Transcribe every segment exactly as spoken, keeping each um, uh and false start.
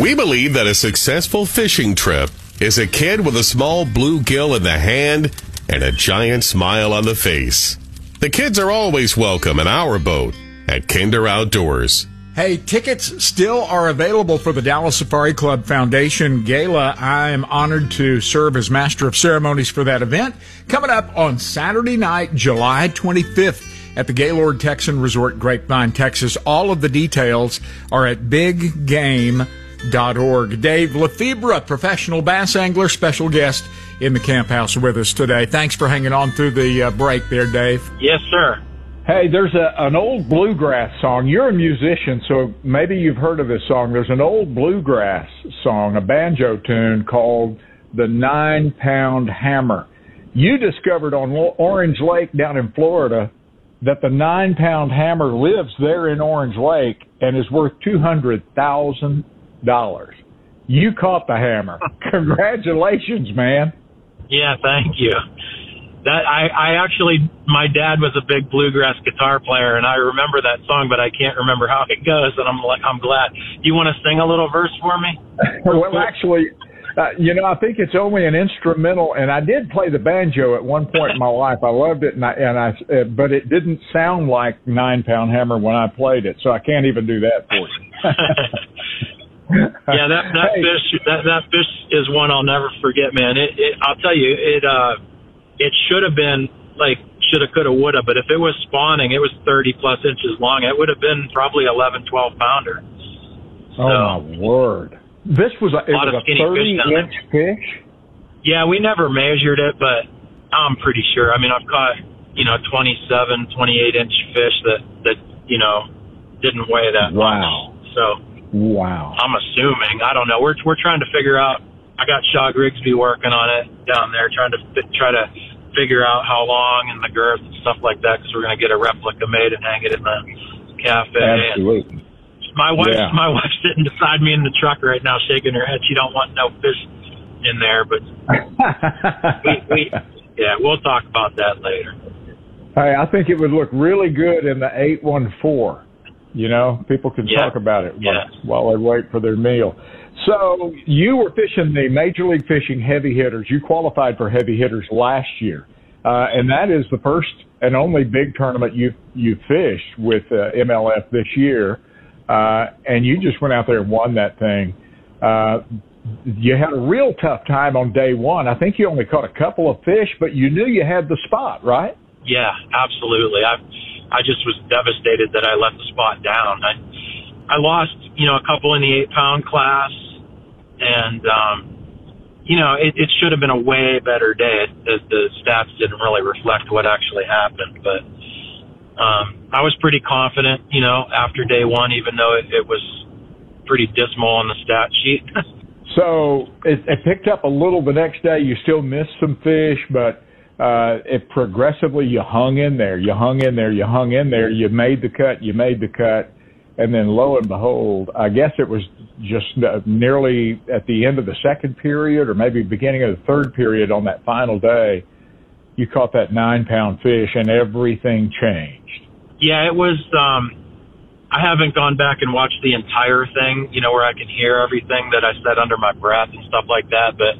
We believe that a successful fishing trip is a kid with a small bluegill in the hand and a giant smile on the face. The kids are always welcome in our boat at Kinder Outdoors. Hey, tickets still are available for the Dallas Safari Club Foundation Gala. I am honored to serve as Master of Ceremonies for that event. Coming up on Saturday night, July twenty-fifth at the Gaylord Texan Resort, Grapevine, Texas. All of the details are at big game dot org. Dave Lefebvre, professional bass angler, special guest in the camp house with us today. Thanks for hanging on through the uh, break there, Dave. Yes, sir. Hey, there's a, an old bluegrass song. You're a musician, so maybe you've heard of this song. There's an old bluegrass song, a banjo tune called The Nine Pound Hammer. You discovered on Orange Lake down in Florida that the Nine Pound Hammer lives there in Orange Lake and is worth two hundred thousand dollars. You caught the hammer. Congratulations, man. Yeah, thank you. That I, I actually, my dad was a big bluegrass guitar player, and I remember that song, but I can't remember how it goes, and I'm like, I'm glad. You want to sing a little verse for me? Well, actually, uh, you know, I think it's only an instrumental, and I did play the banjo at one point in my life. I loved it, and I, and I, uh, but it didn't sound like Nine Pound Hammer when I played it, so I can't even do that for you. Yeah, that that hey. fish, that that fish is one I'll never forget, man. It, it I'll tell you, it uh. It should have been like shoulda, coulda, woulda, but if it was spawning, it was thirty plus inches long. It would have been probably eleven, twelve pounder. So, oh my word! This was a, it a lot was of a thirty inch fish. Yeah, we never measured it, but I'm pretty sure. I mean, I've caught you know twenty-seven, twenty-eight inch fish that that you know didn't weigh that wow. much. So wow, I'm assuming. I don't know. We're we're trying to figure out. I got Shaw Grigsby working on it down there, trying to try to figure out how long and the girth and stuff like that, because we're going to get a replica made and hang it in the cafe. Absolutely. And my wife, yeah. my wife's sitting beside me in the truck right now, shaking her head. She don't want no fish in there, but we, we, yeah, we'll talk about that later. Hey, I think it would look really good in the eight one four. You know, people can yeah. talk about it yeah. while, while they wait for their meal. So you were fishing the Major League Fishing heavy hitters. You qualified for heavy hitters last year, uh, and that is the first and only big tournament you you fished with uh, M L F this year. Uh, and you just went out there and won that thing. Uh, you had a real tough time on day one. I think you only caught a couple of fish, but you knew you had the spot, right? Yeah, absolutely. I I just was devastated that I let the spot down. I I lost, you know, a couple in the eight pound class. And, um, you know, it, it should have been a way better day. The, the stats didn't really reflect what actually happened. But um, I was pretty confident, you know, after day one, even though it, it was pretty dismal on the stat sheet. So it, it picked up a little the next day. You still missed some fish, but uh, it progressively, you hung in there. You hung in there. You hung in there. You made the cut. You made the cut. And then lo and behold, I guess it was just nearly at the end of the second period or maybe beginning of the third period on that final day, you caught that nine pound fish and everything changed. Yeah, it was, um, I haven't gone back and watched the entire thing, you know, where I can hear everything that I said under my breath and stuff like that. But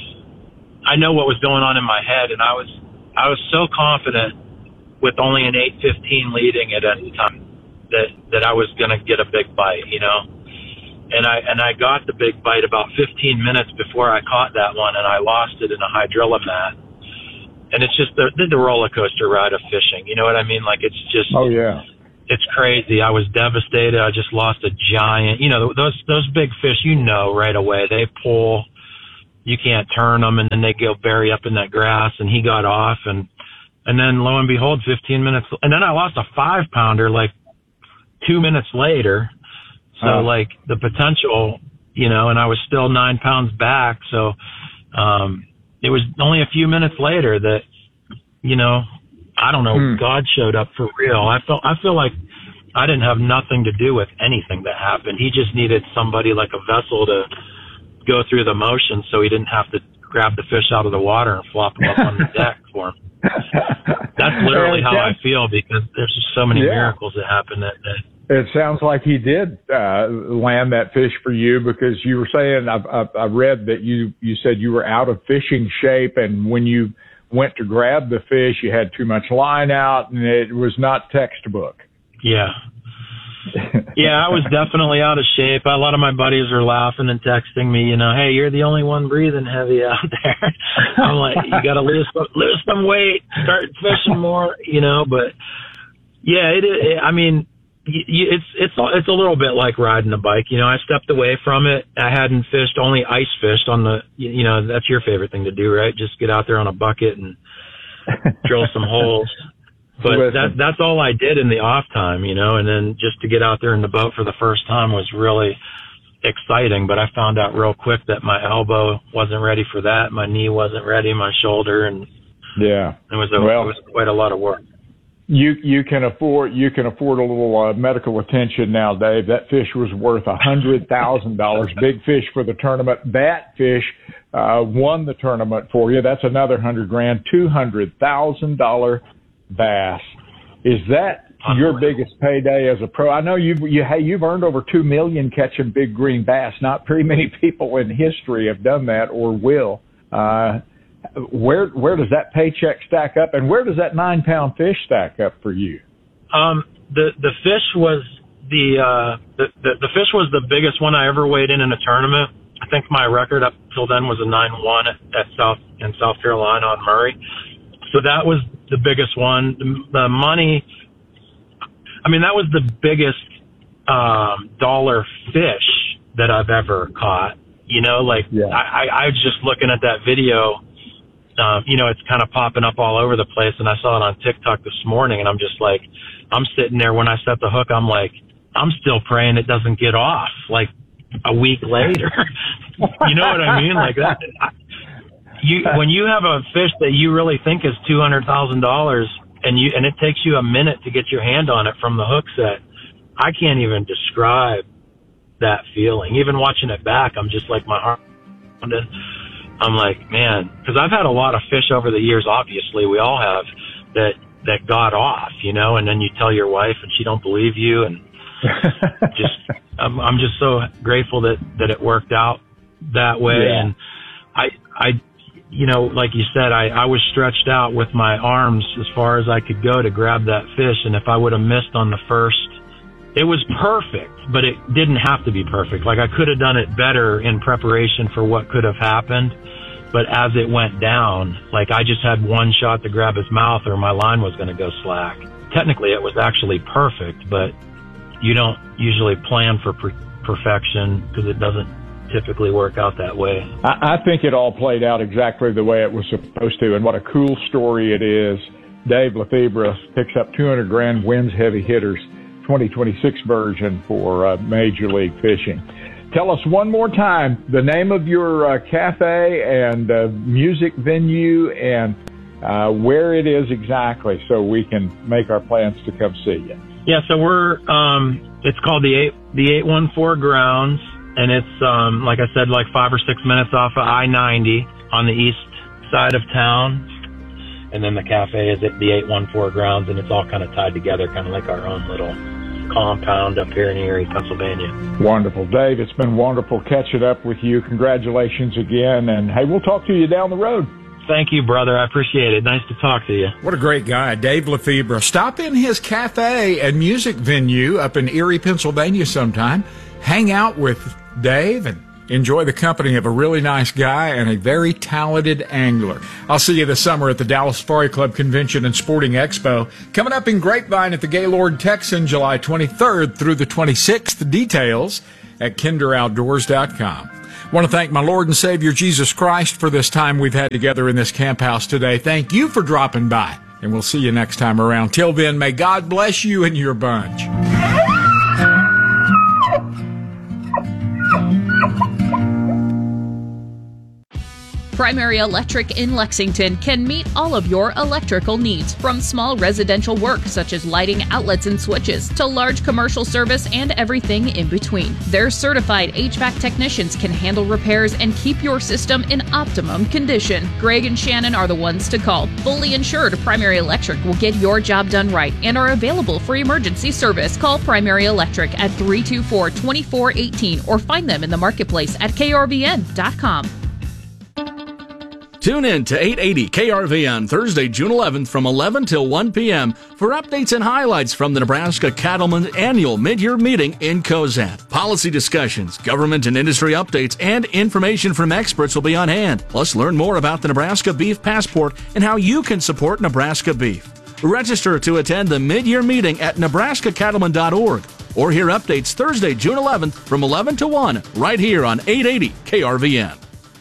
I know what was going on in my head. And I was, I was so confident with only an eight fifteen leading it at the time. that that I was going to get a big bite, you know. And I and I got the big bite about fifteen minutes before I caught that one, and I lost it in a hydrilla-mat. And it's just the, the roller coaster ride of fishing, you know what I mean? Like, it's just, oh yeah, it's crazy. I was devastated. I just lost a giant, you know, those those big fish, you know, right away. They pull, you can't turn them, and then they go bury up in that grass, and he got off, and and then lo and behold, fifteen minutes, and then I lost a five pounder like two minutes later. So uh, like the potential, you know, and I was still nine pounds back. So um, it was only a few minutes later that, you know, I don't know, hmm. God showed up for real. I felt, I feel like I didn't have nothing to do with anything that happened. He just needed somebody like a vessel to go through the motions so he didn't have to grab the fish out of the water and flop them up on the deck for him. That's literally how I feel, because there's just so many yeah. miracles that happen that, that It sounds like he did uh, land that fish for you, because you were saying, I, I, I read that you, you said you were out of fishing shape, and when you went to grab the fish, you had too much line out, and it was not textbook. Yeah. Yeah, I was definitely out of shape. A lot of my buddies are laughing and texting me, you know, hey, you're the only one breathing heavy out there. I'm like, you got to lose, lose some weight, start fishing more, you know, but yeah, it, it I mean, it's, it's, it's a little bit like riding a bike. You know, I stepped away from it. I hadn't fished, only ice fished on the, you know, that's your favorite thing to do, right? Just get out there on a bucket and drill some holes. But that, that's all I did in the off time, you know, and then just to get out there in the boat for the first time was really exciting. But I found out real quick that my elbow wasn't ready for that. My knee wasn't ready, my shoulder. And yeah, it was, a, well, it was quite a lot of work. You, you can afford, you can afford a little uh, medical attention now, Dave. That fish was worth a hundred thousand dollars. Big fish for the tournament. That fish, uh, won the tournament for you. That's another hundred grand, two hundred thousand dollar bass. Is that your biggest payday as a pro? I know you've you, hey, you've earned over two million catching big green bass. Not very many people in history have done that or will. Uh, where where does that paycheck stack up, and where does that nine pound fish stack up for you? Um, the the fish was the, uh, the the the fish was the biggest one I ever weighed in in a tournament. I think my record up till then was a nine one at, at South in South Carolina on Murray. So that was the biggest one. The, the money, I mean, that was the biggest um, dollar fish that I've ever caught. You know, like yeah. I, I, I was just looking at that video. Um, you know, it's kind of popping up all over the place, and I saw it on TikTok this morning, and I'm just like, I'm sitting there when I set the hook, I'm like, I'm still praying it doesn't get off like a week later. You know what I mean? Like that. I, You, when you have a fish that you really think is two hundred thousand dollars and you, and it takes you a minute to get your hand on it from the hook set, I can't even describe that feeling. Even watching it back, I'm just like, my heart, I'm like, man, cause I've had a lot of fish over the years. Obviously we all have that, that got off, you know, and then you tell your wife and she don't believe you. And just, I'm, I'm just so grateful that, that it worked out that way. Yeah. And I, I, you know, like you said, I, I was stretched out with my arms as far as I could go to grab that fish. And if I would have missed on the first, it was perfect, but it didn't have to be perfect. Like I could have done it better in preparation for what could have happened. But as it went down, like I just had one shot to grab his mouth or my line was going to go slack. Technically, it was actually perfect, but you don't usually plan for per- perfection because it doesn't typically work out that way. I, I think it all played out exactly the way it was supposed to, and what a cool story it is. Dave Lefebvre picks up two hundred grand, wins Heavy Hitters twenty twenty-six version for uh, Major League Fishing. Tell us one more time the name of your uh, cafe and uh, music venue and uh, where it is exactly, so we can make our plans to come see you. Yeah, so we're um, it's called the eight the eight one four Grounds. And it's, um, like I said, like five or six minutes off of I ninety on the east side of town. And then the cafe is at the eight one four Grounds, and it's all kind of tied together, kind of like our own little compound up here in Erie, Pennsylvania. Wonderful. Dave, it's been wonderful catching up with you. Congratulations again. And, hey, we'll talk to you down the road. Thank you, brother. I appreciate it. Nice to talk to you. What a great guy, Dave Lefebvre. Stop in his cafe and music venue up in Erie, Pennsylvania sometime. Hang out with Dave and enjoy the company of a really nice guy and a very talented angler. I'll see you this summer at the Dallas Safari Club Convention and Sporting Expo. Coming up in Grapevine at the Gaylord Texan, July twenty-third through the twenty-sixth. Details at kinder outdoors dot com. I want to thank my Lord and Savior Jesus Christ for this time we've had together in this camp house today. Thank you for dropping by, and we'll see you next time around. Till then, may God bless you and your bunch. Primary Electric in Lexington can meet all of your electrical needs, from small residential work such as lighting outlets and switches to large commercial service and everything in between. Their certified H V A C technicians can handle repairs and keep your system in optimum condition. Greg and Shannon are the ones to call. Fully insured, Primary Electric will get your job done right and are available for emergency service. Call Primary Electric at three two four, two four one eight or find them in the marketplace at K R V N dot com. Tune in to eight eighty K R V N Thursday, June eleventh from eleven till one p.m. for updates and highlights from the Nebraska Cattlemen's annual mid-year meeting in Cozad. Policy discussions, government and industry updates, and information from experts will be on hand. Plus, learn more about the Nebraska Beef Passport and how you can support Nebraska beef. Register to attend the mid-year meeting at Nebraska Cattlemen dot org or hear updates Thursday, June eleventh from eleven to one right here on eight eighty K R V N.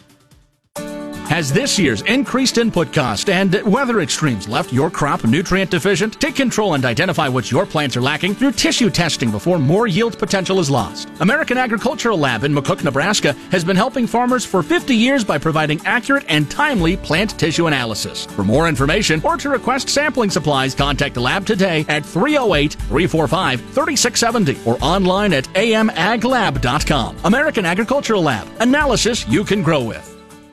Has this year's increased input cost and weather extremes left your crop nutrient deficient? Take control and identify what your plants are lacking through tissue testing before more yield potential is lost. American Agricultural Lab in McCook, Nebraska has been helping farmers for fifty years by providing accurate and timely plant tissue analysis. For more information or to request sampling supplies, contact the lab today at three oh eight, three four five, three six seven zero or online at a m ag lab dot com. American Agricultural Lab. Analysis you can grow with.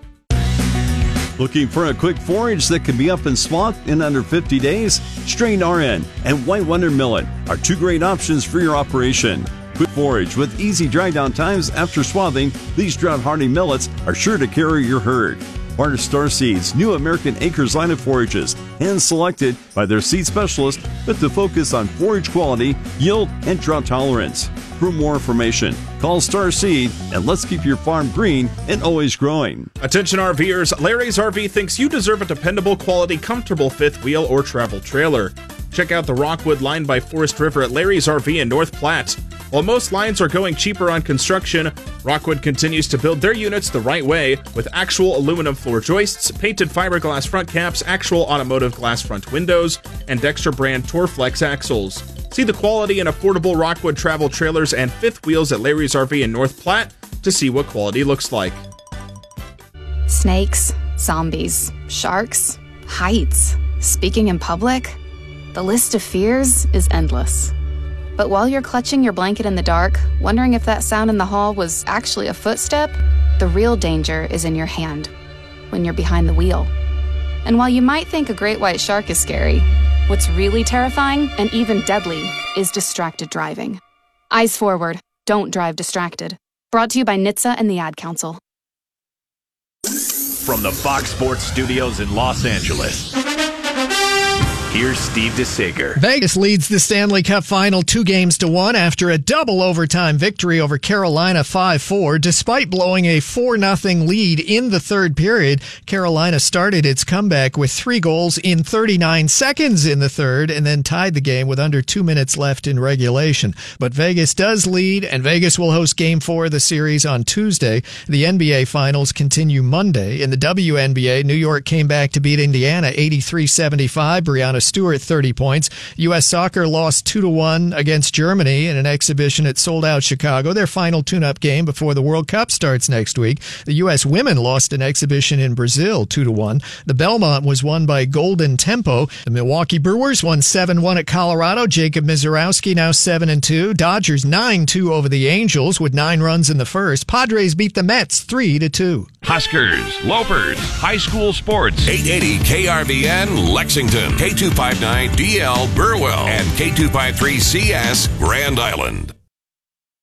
Looking for a quick forage that can be up in swath in under fifty days? Strain R N and White Wonder Millet are two great options for your operation. Quick forage with easy dry down times after swathing, these drought-hardy millets are sure to carry your herd. Part of Star Seeds' new American Acres line of forages, hand-selected by their seed specialist with the focus on forage quality, yield, and drought tolerance. For more information, call Star Seed and let's keep your farm green and always growing. Attention RVers, Larry's R V thinks you deserve a dependable, quality, comfortable fifth wheel or travel trailer. Check out the Rockwood line by Forest River at Larry's R V in North Platte. While most lines are going cheaper on construction, Rockwood continues to build their units the right way with actual aluminum floor joists, painted fiberglass front caps, actual automotive glass front windows, and Dexter brand Torflex axles. See the quality and affordable Rockwood travel trailers and fifth wheels at Larry's R V in North Platte to see what quality looks like. Snakes, zombies, sharks, heights, speaking in public. The list of fears is endless. But while you're clutching your blanket in the dark, wondering if that sound in the hall was actually a footstep, the real danger is in your hand, when you're behind the wheel. And while you might think a great white shark is scary, what's really terrifying and even deadly is distracted driving. Eyes forward, don't drive distracted. Brought to you by N H T S A and the Ad Council. From the Fox Sports Studios in Los Angeles, here's Steve DeSager. Vegas leads the Stanley Cup Final two games to one after a double overtime victory over Carolina five four. Despite blowing a four nothing lead in the third period, Carolina started its comeback with three goals in thirty-nine seconds in the third and then tied the game with under two minutes left in regulation. But Vegas does lead, and Vegas will host Game four of the series on Tuesday. The N B A Finals continue Monday. In the W N B A, New York came back to beat Indiana eighty-three seventy-five. Brianna Stewart, thirty points. U S Soccer lost two to one against Germany in an exhibition at sold-out Chicago, their final tune-up game before the World Cup starts next week. The U S women lost an exhibition in Brazil two to one. The Belmont was won by Golden Tempo. The Milwaukee Brewers won seven one at Colorado. Jacob Mizorowski now seven and two. Dodgers nine two over the Angels with nine runs in the first. Padres beat the Mets three to two. Huskers, Lopers, high school sports. eight eighty K R V N Lexington, K two fifty-nine D L Burwell, and K two fifty-three C S Grand Island.